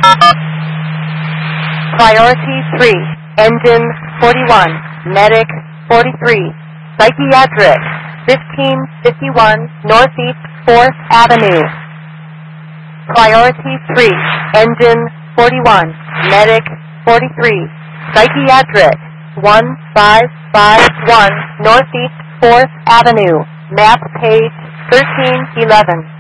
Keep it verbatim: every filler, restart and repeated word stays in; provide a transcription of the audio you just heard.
Priority three, Engine forty-one, Medic forty-three, Psychiatric fifteen fifty-one Northeast fourth Avenue. Priority three, Engine forty-one, Medic forty-three, Psychiatric one five five one Northeast fourth Avenue. Map page thirteen eleven.